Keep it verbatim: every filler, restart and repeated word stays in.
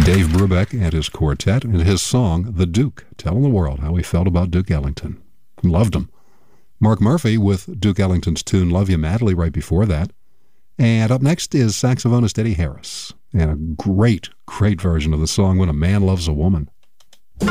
Dave Brubeck and his quartet and his song, The Duke, telling the world how he felt about Duke Ellington. Loved him. Mark Murphy with Duke Ellington's tune Love You Madly right before that. And up next is saxophonist Eddie Harris and a great, great version of the song When a Man Loves a Woman.